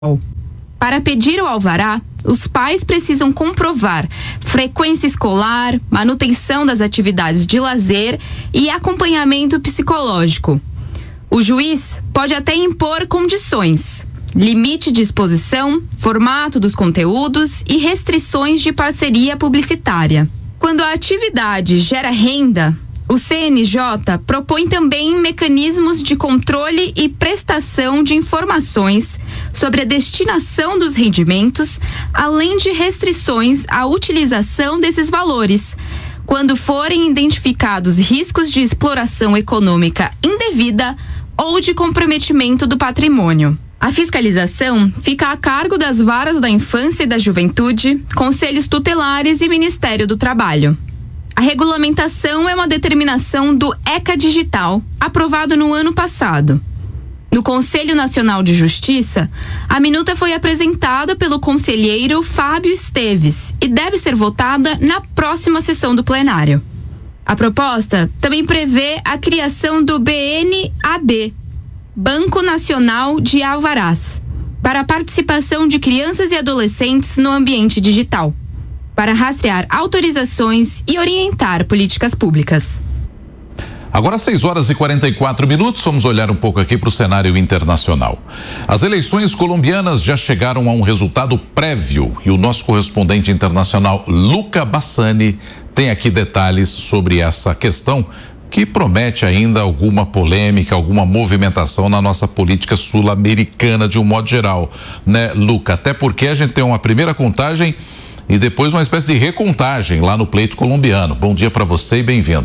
Para pedir o alvará, os pais precisam comprovar frequência escolar, manutenção das atividades de lazer e acompanhamento psicológico. O juiz pode até impor condições, limite de exposição, formato dos conteúdos e restrições de parceria publicitária. Quando a atividade gera renda, o CNJ propõe também mecanismos de controle e prestação de informações sobre a destinação dos rendimentos, além de restrições à utilização desses valores, quando forem identificados riscos de exploração econômica indevida ou de comprometimento do patrimônio. A fiscalização fica a cargo das varas da infância e da juventude, conselhos tutelares e Ministério do Trabalho. A regulamentação é uma determinação do ECA Digital, aprovado no ano passado. No Conselho Nacional de Justiça, a minuta foi apresentada pelo conselheiro Fábio Esteves e deve ser votada na próxima sessão do plenário. A proposta também prevê a criação do BNAD, Banco Nacional de Alvarás, para a participação de crianças e adolescentes no ambiente digital, para rastrear autorizações e orientar políticas públicas. Agora 6h44, vamos olhar um pouco aqui para o cenário internacional. As eleições colombianas já chegaram a um resultado prévio e o nosso correspondente internacional, Luca Bassani, tem aqui detalhes sobre essa questão que promete ainda alguma polêmica, alguma movimentação na nossa política sul-americana de um modo geral, né, Luca? Até porque a gente tem uma primeira contagem e depois uma espécie de recontagem lá no pleito colombiano. Bom dia para você e bem-vindo.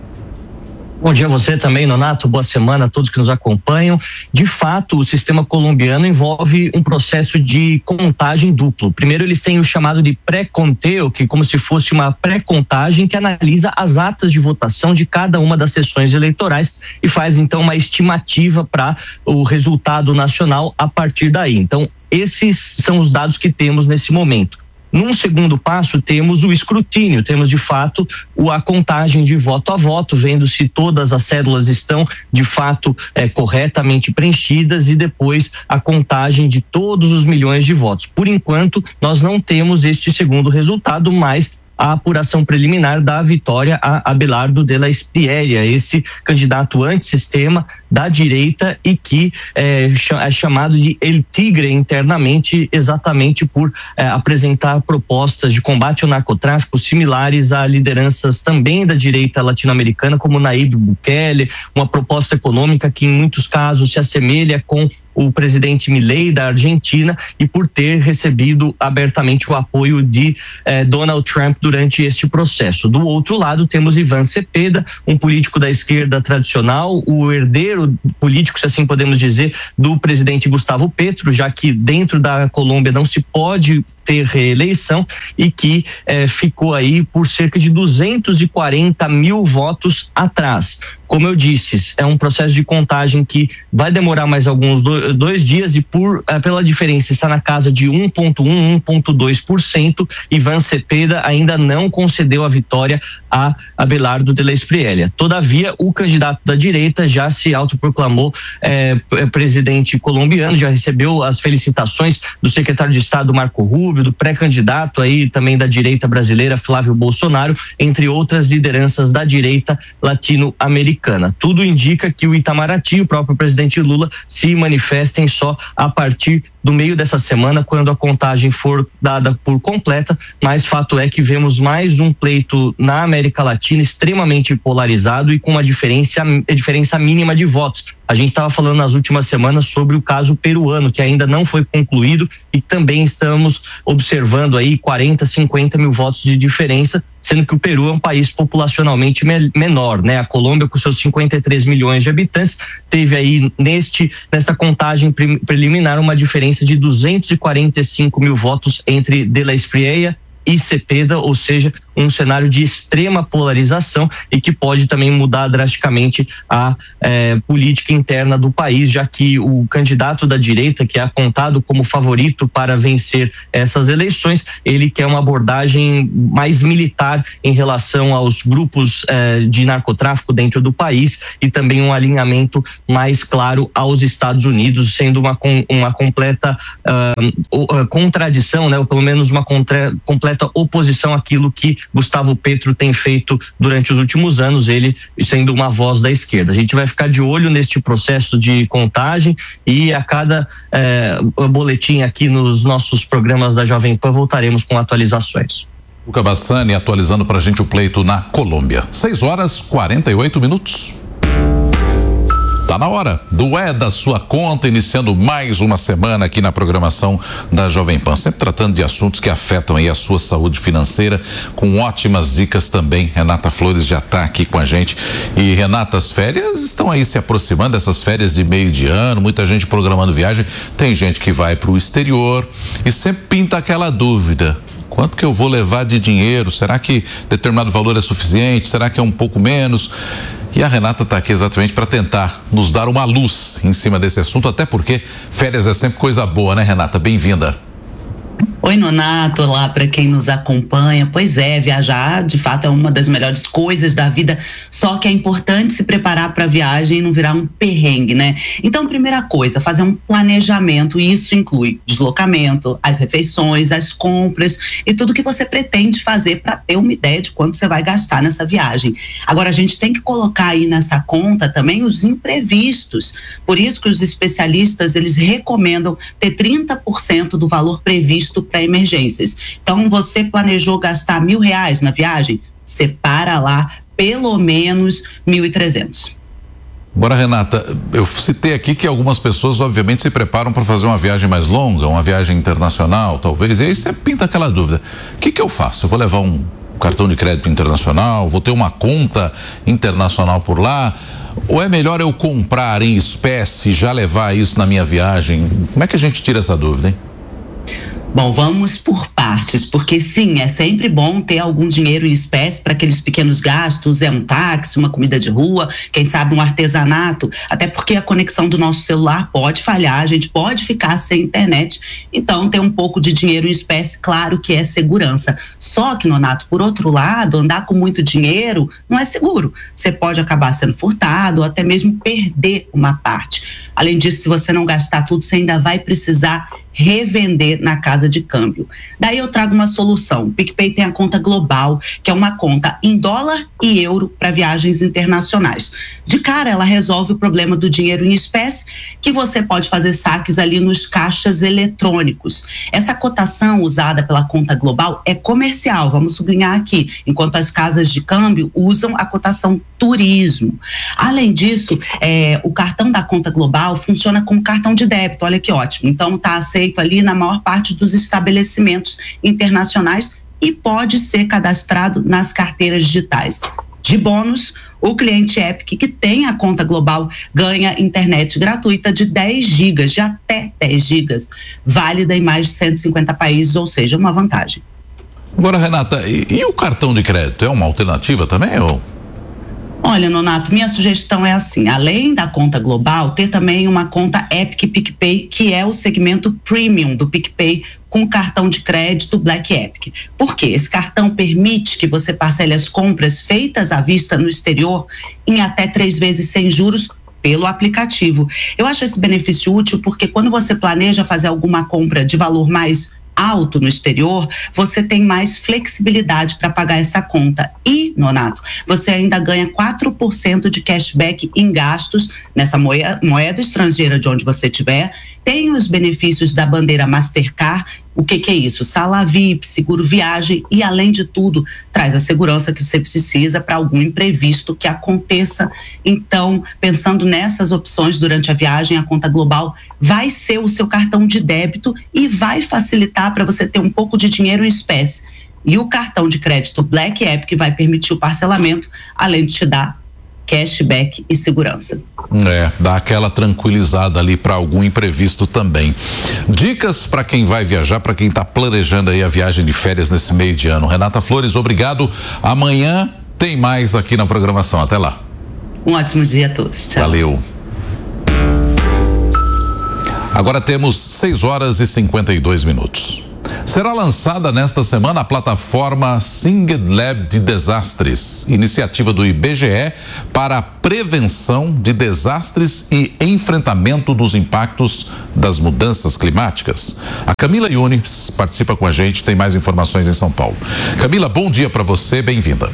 Bom dia a você também, Nonato. Boa semana a todos que nos acompanham. De fato, o sistema colombiano envolve um processo de contagem duplo. Primeiro, eles têm o chamado de pré-conteo, que é como se fosse uma pré-contagem que analisa as atas de votação de cada uma das sessões eleitorais e faz, então, uma estimativa para o resultado nacional a partir daí. Então, esses são os dados que temos nesse momento. Num segundo passo, temos o escrutínio, temos de fato a contagem de voto a voto, vendo se todas as cédulas estão de fato corretamente preenchidas e depois a contagem de todos os milhões de votos. Por enquanto, nós não temos este segundo resultado, mas a apuração preliminar da vitória a Abelardo de la Espriella, esse candidato antissistema da direita e que é chamado de El Tigre internamente, exatamente por apresentar propostas de combate ao narcotráfico similares a lideranças também da direita latino-americana, como Nayib Bukele, uma proposta econômica que em muitos casos se assemelha com o presidente Milei da Argentina e por ter recebido abertamente o apoio de Donald Trump durante este processo. Do outro lado, temos Iván Cepeda, um político da esquerda tradicional, o herdeiro político, se assim podemos dizer, do presidente Gustavo Petro, já que dentro da Colômbia não se pode ter reeleição e que ficou aí por cerca de 240 mil votos atrás. Como eu disse, é um processo de contagem que vai demorar mais alguns dois dias e pela diferença está na casa de 1,1%, 1,2%. Iván Cepeda ainda não concedeu a vitória a Abelardo de la Espriella. Todavia, o candidato da direita já se autoproclamou presidente colombiano, já recebeu as felicitações do secretário de Estado Marco Rubio, do pré-candidato aí também da direita brasileira Flávio Bolsonaro, entre outras lideranças da direita latino-americana. Tudo indica que o Itamaraty, o próprio presidente Lula, se manifestem só a partir do meio dessa semana, quando a contagem for dada por completa, mas fato é que vemos mais um pleito na América Latina extremamente polarizado e com uma diferença mínima de votos. A gente estava falando nas últimas semanas sobre o caso peruano, que ainda não foi concluído e também estamos observando aí 40, 50 mil votos de diferença, sendo que o Peru é um país populacionalmente menor, né? A Colômbia, com seus 53 milhões de habitantes, teve aí nesta contagem preliminar uma diferença de 245 mil votos entre de la Espriella e Cepeda, ou seja, um cenário de extrema polarização e que pode também mudar drasticamente a política interna do país, já que o candidato da direita, que é apontado como favorito para vencer essas eleições, ele quer uma abordagem mais militar em relação aos grupos de narcotráfico dentro do país e também um alinhamento mais claro aos Estados Unidos, sendo uma completa contradição, né, ou pelo menos uma completa oposição àquilo que Gustavo Petro tem feito durante os últimos anos, ele sendo uma voz da esquerda. A gente vai ficar de olho neste processo de contagem e a cada boletim aqui nos nossos programas da Jovem Pan voltaremos com atualizações. Luca Bassani atualizando pra gente o pleito na Colômbia. 6h48. Tá na hora do É da Sua Conta, iniciando mais uma semana aqui na programação da Jovem Pan, sempre tratando de assuntos que afetam aí a sua saúde financeira, com ótimas dicas também. Renata Flores já tá aqui com a gente. E Renata, as férias estão aí se aproximando, essas férias de meio de ano, muita gente programando viagem, tem gente que vai pro exterior e sempre pinta aquela dúvida: quanto que eu vou levar de dinheiro? Será que determinado valor é suficiente? Será que é um pouco menos? E a Renata está aqui exatamente para tentar nos dar uma luz em cima desse assunto, até porque férias é sempre coisa boa, né, Renata? Bem-vinda. Oi, Nonato, olá para quem nos acompanha. Pois é, viajar de fato é uma das melhores coisas da vida, só que é importante se preparar para a viagem e não virar um perrengue, né? Então, primeira coisa, fazer um planejamento, e isso inclui deslocamento, as refeições, as compras e tudo que você pretende fazer para ter uma ideia de quanto você vai gastar nessa viagem. Agora, a gente tem que colocar aí nessa conta também os imprevistos, por isso que os especialistas, eles recomendam ter 30% do valor previsto para emergências. Então, você planejou gastar R$1.000 na viagem? Separa lá pelo menos 1.300. Bora, Renata, eu citei aqui que algumas pessoas obviamente se preparam para fazer uma viagem mais longa, uma viagem internacional talvez, e aí você pinta aquela dúvida: o que eu faço? Eu vou levar um cartão de crédito internacional, vou ter uma conta internacional por lá, ou é melhor eu comprar em espécie e já levar isso na minha viagem? Como é que a gente tira essa dúvida, hein? Bom, vamos por partes, porque sim, é sempre bom ter algum dinheiro em espécie para aqueles pequenos gastos, um táxi, uma comida de rua, quem sabe um artesanato, até porque a conexão do nosso celular pode falhar, a gente pode ficar sem internet, então ter um pouco de dinheiro em espécie, claro que é segurança. Só que, Nonato, por outro lado, andar com muito dinheiro não é seguro, você pode acabar sendo furtado ou até mesmo perder uma parte. Além disso, se você não gastar tudo, você ainda vai precisar revender na casa de câmbio. Daí eu trago uma solução. O PicPay tem a conta global, que é uma conta em dólar e euro para viagens internacionais. De cara, ela resolve o problema do dinheiro em espécie, que você pode fazer saques ali nos caixas eletrônicos. Essa cotação usada pela conta global é comercial, vamos sublinhar aqui, enquanto as casas de câmbio usam a cotação turismo. Além disso, o cartão da conta global funciona como cartão de débito, olha que ótimo. Então está aceito ali na maior parte dos estabelecimentos internacionais e pode ser cadastrado nas carteiras digitais. De bônus, o cliente Epic que tem a conta global ganha internet gratuita de 10 gigas, de até 10 gigas, válida em mais de 150 países, ou seja, uma vantagem. Agora, Renata, e o cartão de crédito? É uma alternativa também, ou? Olha, Nonato, minha sugestão é assim: além da conta global, ter também uma conta Epic PicPay, que é o segmento premium do PicPay, com cartão de crédito Black Epic. Por quê? Esse cartão permite que você parcele as compras feitas à vista no exterior em até 3 vezes sem juros pelo aplicativo. Eu acho esse benefício útil porque quando você planeja fazer alguma compra de valor mais alto no exterior, você tem mais flexibilidade para pagar essa conta. E, Nonato, você ainda ganha 4% de cashback em gastos nessa moeda estrangeira de onde você estiver. Tem os benefícios da bandeira Mastercard. O que é isso? Sala VIP, seguro viagem e, além de tudo, traz a segurança que você precisa para algum imprevisto que aconteça. Então, pensando nessas opções durante a viagem, a conta global vai ser o seu cartão de débito e vai facilitar para você ter um pouco de dinheiro em espécie. E o cartão de crédito Black Epic vai permitir o parcelamento, além de te dar cashback e segurança. Dá aquela tranquilizada ali para algum imprevisto também. Dicas para quem vai viajar, para quem está planejando aí a viagem de férias nesse meio de ano. Renata Flores, obrigado. Amanhã tem mais aqui na programação. Até lá. Um ótimo dia a todos. Tchau. Valeu. Agora temos 6h52. Será lançada nesta semana a plataforma Singed Lab de Desastres, iniciativa do IBGE para a prevenção de desastres e enfrentamento dos impactos das mudanças climáticas. A Camila Yunes participa com a gente, tem mais informações em São Paulo. Camila, bom dia para você, bem-vinda.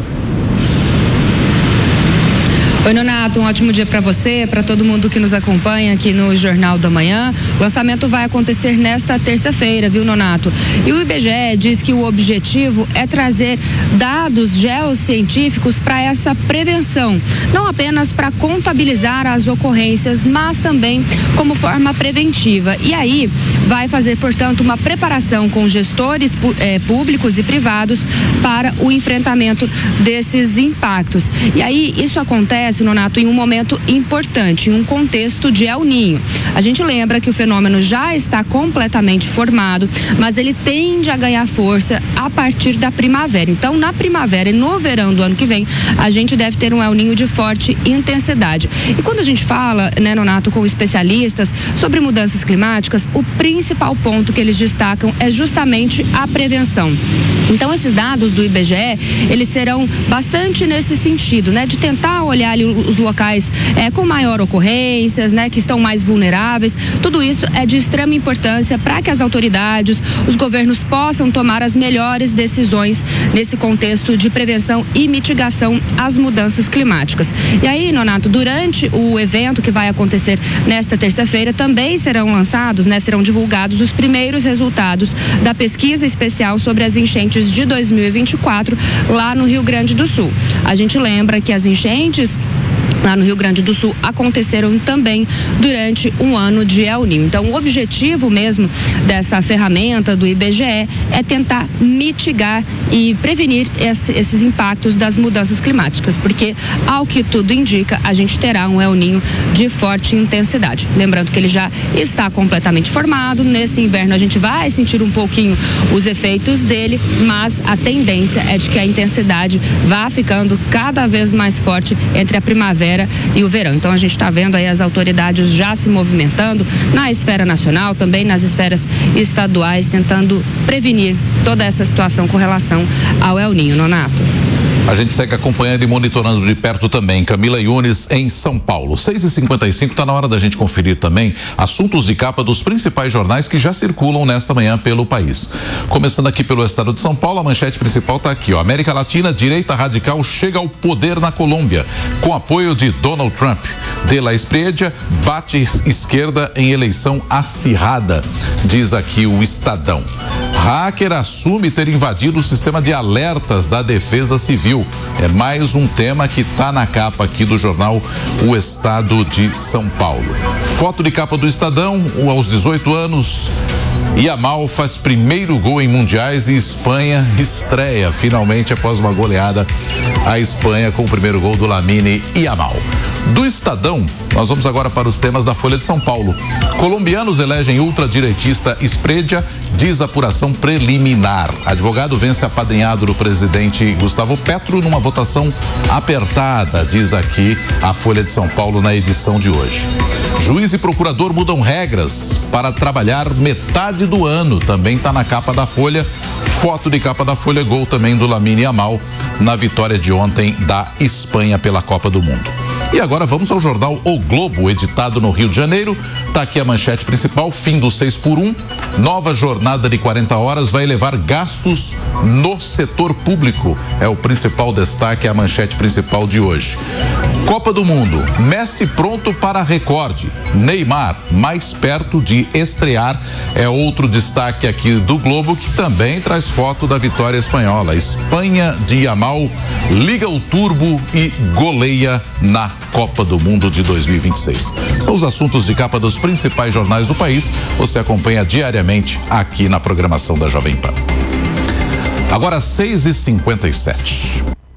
Oi, Nonato, um ótimo dia para você, para todo mundo que nos acompanha aqui no Jornal da Manhã. O lançamento vai acontecer nesta terça-feira, viu, Nonato? E o IBGE diz que o objetivo é trazer dados geocientíficos para essa prevenção, não apenas para contabilizar as ocorrências, mas também como forma preventiva. E aí vai fazer, portanto, uma preparação com gestores públicos e privados para o enfrentamento desses impactos. E aí isso acontece, Nonato, em um momento importante, em um contexto de El Niño. A gente lembra que o fenômeno já está completamente formado, mas ele tende a ganhar força a partir da primavera. Então, na primavera e no verão do ano que vem, a gente deve ter um El Niño de forte intensidade. E quando a gente fala, né, Nonato, com especialistas sobre mudanças climáticas, o principal ponto que eles destacam é justamente a prevenção. Então, esses dados do IBGE, eles serão bastante nesse sentido, né, de tentar olhar ali os locais com maior ocorrências, né, que estão mais vulneráveis. Tudo isso é de extrema importância para que as autoridades, os governos possam tomar as melhores decisões nesse contexto de prevenção e mitigação às mudanças climáticas. E aí, Nonato, durante o evento que vai acontecer nesta terça-feira, também serão lançados, né, serão divulgados os primeiros resultados da pesquisa especial sobre as enchentes de 2024 lá no Rio Grande do Sul. A gente lembra que as enchentes lá no Rio Grande do Sul aconteceram também durante um ano de El Niño. Então, o objetivo mesmo dessa ferramenta do IBGE é tentar mitigar e prevenir esses impactos das mudanças climáticas, porque, ao que tudo indica, a gente terá um El Niño de forte intensidade. Lembrando que ele já está completamente formado, nesse inverno a gente vai sentir um pouquinho os efeitos dele, mas a tendência é de que a intensidade vá ficando cada vez mais forte entre a primavera e o verão. Então a gente está vendo aí as autoridades já se movimentando na esfera nacional, também nas esferas estaduais, tentando prevenir toda essa situação com relação ao El Niño, Nonato. A gente segue acompanhando e monitorando de perto também. Camila Yunes em São Paulo. 6h55, está na hora da gente conferir também assuntos de capa dos principais jornais que já circulam nesta manhã pelo país. Começando aqui pelo estado de São Paulo, a manchete principal está aqui, ó. América Latina, direita radical chega ao poder na Colômbia, com apoio de Donald Trump. De la Espriella bate esquerda em eleição acirrada, diz aqui o Estadão. Hacker assume ter invadido o sistema de alertas da Defesa Civil. É mais um tema que está na capa aqui do jornal O Estado de São Paulo. Foto de capa do Estadão, aos 18 anos, Yamal faz primeiro gol em mundiais e Espanha estreia finalmente após uma goleada a Espanha com o primeiro gol do Lamine Yamal. Do Estadão, nós vamos agora para os temas da Folha de São Paulo. Colombianos elegem ultradireitista Espriella, diz apuração preliminar. Advogado vence apadrinhado do presidente Gustavo Petro numa votação apertada, diz aqui a Folha de São Paulo na edição de hoje. Juiz e procurador mudam regras para trabalhar metade do ano, também está na capa da Folha. Foto de capa da Folha, gol também do Lamine Yamal na vitória de ontem da Espanha pela Copa do Mundo. E agora vamos ao jornal O Globo, editado no Rio de Janeiro. Tá aqui a manchete principal, fim do 6x1. Nova jornada de 40 horas vai elevar gastos no setor público. É o principal destaque, a manchete principal de hoje. Copa do Mundo, Messi pronto para recorde. Neymar mais perto de estrear, é outro destaque aqui do Globo, que também traz foto da vitória espanhola. Espanha de Yamal liga o turbo e goleia na Copa do Mundo de 2026. São os assuntos de capa dos principais jornais do país. Você acompanha diariamente aqui na programação da Jovem Pan. Agora 6h57.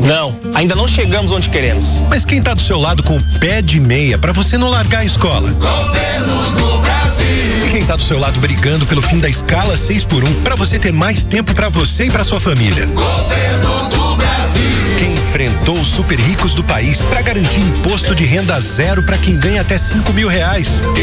Não, ainda não chegamos onde queremos. Mas quem tá do seu lado com o pé de meia pra você não largar a escola? Governo do Brasil. E quem tá do seu lado brigando pelo fim da escala 6x1 pra você ter mais tempo pra você e pra sua família? Governo do Brasil. Quem enfrentou os super ricos do país pra garantir imposto de renda zero pra quem ganha até R$5.000?